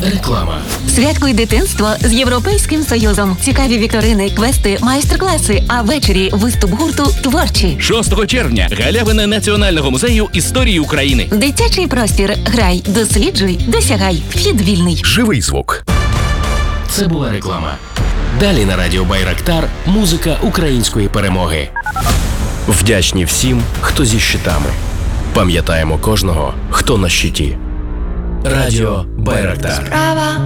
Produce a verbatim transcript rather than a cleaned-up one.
Реклама. Святкуй дитинство з Європейським Союзом. Цікаві вікторини, квести, майстер-класи, а ввечері виступ гурту «Творчі». шостого червня. Галявина Національного музею історії України. Дитячий простір. Грай, досліджуй, досягай. Вхід вільний. Живий звук. Це була реклама. Далі на радіо Байрактар музика української перемоги. Вдячні всім, хто зі щитами. Пам'ятаємо кожного, хто на щиті. Радіо Байрактар.